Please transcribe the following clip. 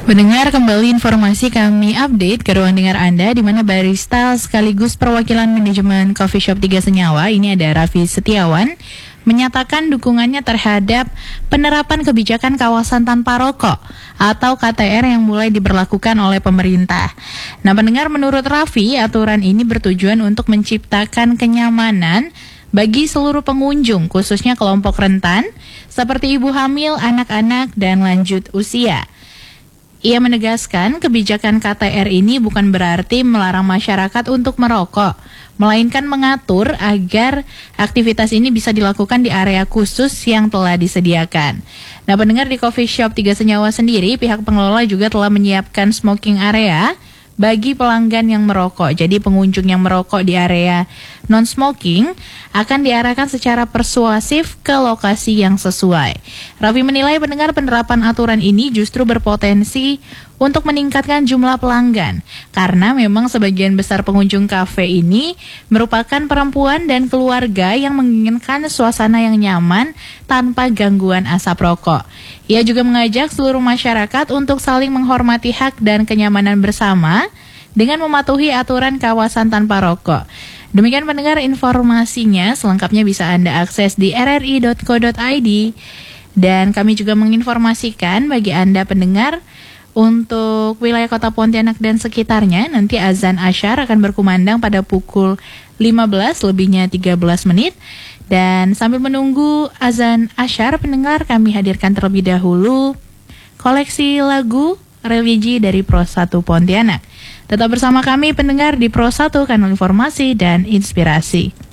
Mendengar kembali informasi kami update ke ruang dengar Anda, di mana barista sekaligus perwakilan manajemen Coffee Shop 3 Senyawa, ini ada Raffi Setiawan, menyatakan dukungannya terhadap penerapan kebijakan kawasan tanpa rokok atau KTR yang mulai diberlakukan oleh pemerintah. Nah, pendengar, menurut Raffi, aturan ini bertujuan untuk menciptakan kenyamanan bagi seluruh pengunjung, khususnya kelompok rentan seperti ibu hamil, anak-anak, dan lanjut usia. Ia menegaskan kebijakan KTR ini bukan berarti melarang masyarakat untuk merokok, melainkan mengatur agar aktivitas ini bisa dilakukan di area khusus yang telah disediakan. Nah, pendengar, di Coffee Shop 3 Senyawa sendiri, pihak pengelola juga telah menyiapkan smoking area bagi pelanggan yang merokok. Jadi pengunjung yang merokok di area non-smoking akan diarahkan secara persuasif ke lokasi yang sesuai. Raffi menilai, pendengar, penerapan aturan ini justru berpotensi untuk meningkatkan jumlah pelanggan, karena memang sebagian besar pengunjung kafe ini merupakan perempuan dan keluarga yang menginginkan suasana yang nyaman tanpa gangguan asap rokok. Ia juga mengajak seluruh masyarakat untuk saling menghormati hak dan kenyamanan bersama dengan mematuhi aturan kawasan tanpa rokok. Demikian, pendengar, informasinya. Selengkapnya bisa Anda akses di rri.co.id. Dan kami juga menginformasikan bagi Anda pendengar, untuk wilayah kota Pontianak dan sekitarnya, nanti azan asyar akan berkumandang pada pukul 15 lebihnya 13 menit. Dan sambil menunggu azan asyar, pendengar, kami hadirkan terlebih dahulu koleksi lagu religi dari Pro 1 Pontianak. Tetap bersama kami, pendengar, di Pro 1, kanal informasi dan inspirasi.